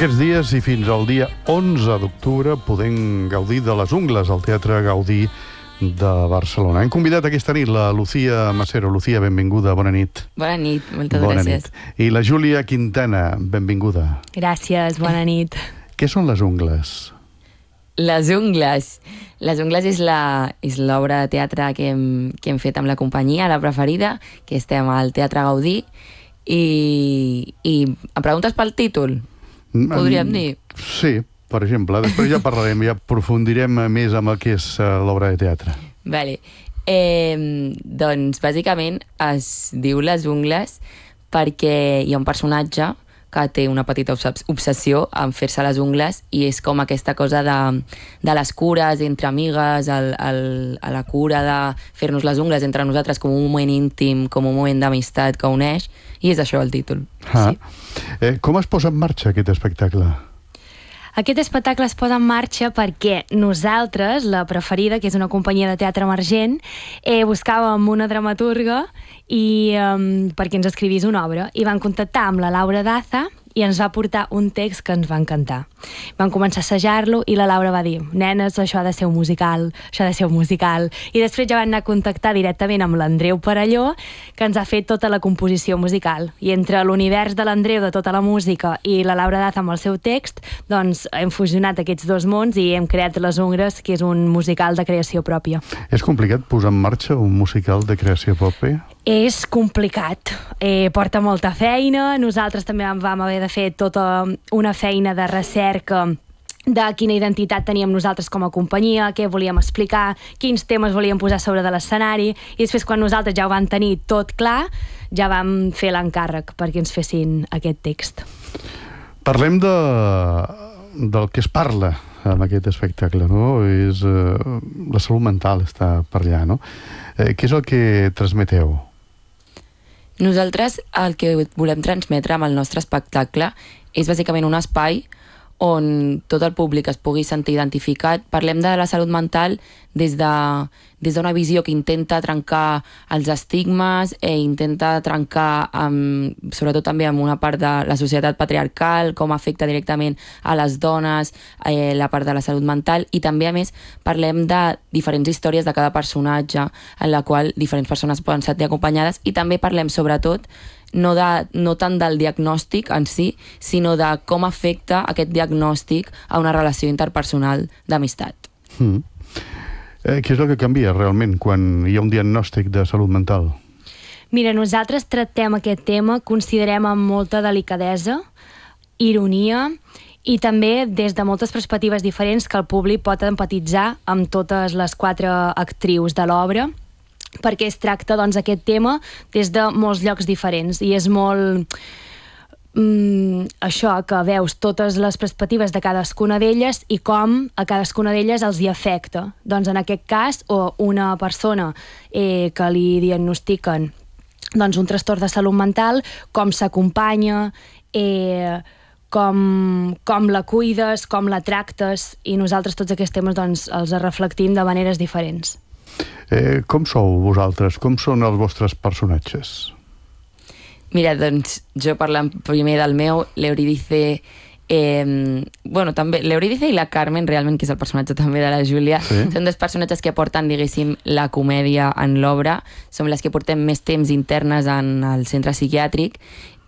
Aquests dies i fins al dia 11 d'octubre podem gaudir de les ungles al Teatre Gaudí de Barcelona. Hem convidat aquesta nit la Lucía Macero. Lucía, benvinguda, bona nit. Bona nit, moltes gràcies. I la Júlia Quintana, benvinguda. Gràcies, bona nit. Què són les ungles? Les ungles. Les ungles és l'obra de teatre que hem fet amb la companyia, la preferida, que estem al Teatre Gaudí. I em preguntes pel títol? Podríem dir? Sí, per exemple. Després ja parlarem, ja aprofundirem més amb el que és l'obra de teatre. Vale. Doncs, bàsicament, es diu Les ungles perquè hi ha un personatge que té una petita obsessió en fer-se les ungles i és com aquesta cosa de les cures entre amigues, a la cura de fer-nos les ungles entre nosaltres com un moment íntim, com un moment d'amistat que uneix, i és això el títol. Sí. Com es posa en marxa aquest espectacle? Aquest espectacle es posa en marxa perquè nosaltres, la preferida, que és una companyia de teatre emergent, buscàvem una dramaturga perquè ens escrivís una obra i van contactar amb la Laura Daza i ens va portar un text que ens va encantar. Vam començar a assajar-lo i la Laura va dir: nenes, això ha de ser un musical, això ha de ser un musical. I després ja van anar a contactar directament amb l'Andreu Perelló, que ens ha fet tota la composició musical. I entre l'univers de l'Andreu, de tota la música, i la Laura Daza amb el seu text, doncs hem fusionat aquests dos mons i hem creat Les ungles, que és un musical de creació pròpia. És complicat posar en marxa un musical de creació pròpia? És complicat, porta molta feina. Nosaltres també vam haver de fer tota una feina de recerca de quina identitat teníem nosaltres com a companyia, què volíem explicar, quins temes volíem posar sobre de l'escenari, i després quan nosaltres ja ho vam tenir tot clar, ja vam fer l'encàrrec perquè ens fessin aquest text. Parlem del que es parla en aquest espectacle, no? És la salut mental està per allà, no? Què és el que transmeteu? Nosaltres el que volem transmetre amb el nostre espectacle és bàsicament un espai on tot el públic es pugui sentir identificat. Parlem de la salut mental des d'una visió que intenta trencar els estigmes i intenta trencar, sobretot també amb una part de la societat patriarcal, com afecta directament a les dones, la part de la salut mental, i també, a més, parlem de diferents històries de cada personatge en la qual diferents persones poden sentir acompanyades, i també parlem, sobretot, no tant del diagnòstic en si, sinó de com afecta aquest diagnòstic a una relació interpersonal d'amistat. Què és el que canvia realment quan hi ha un diagnòstic de salut mental? Mira, nosaltres tractem aquest tema, considerem amb molta delicadesa, ironia i també des de moltes perspectives diferents que el públic pot empatitzar amb totes les 4 actrius de l'obra, perquè es tracta, doncs, aquest tema des de molts llocs diferents i és molt això, que veus totes les perspectives de cadascuna d'elles i com a cadascuna d'elles els hi afecta. Doncs en aquest cas, o una persona que li diagnostiquen doncs, un trastorn de salut mental, com s'acompanya, com la cuides, com la tractes, i nosaltres tots aquests temes doncs, els reflectim de maneres diferents. Com sou vosaltres? Com són els vostres personatges? Mira, doncs, jo parlant primer del meu, l'Euridice... també l'Euridice i la Carmen, realment, que és el personatge també de la Júlia, sí? Són dos personatges que porten, diguéssim, la comèdia en l'obra, som les que portem més temps internes en el centre psiquiàtric,